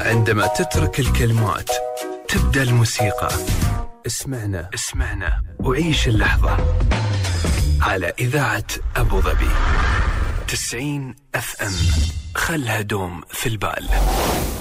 عندما تترك الكلمات تبدأ الموسيقى. اسمعنا وعيش اللحظة على إذاعة أبو ظبي 90 FM. خلها دوم في البال.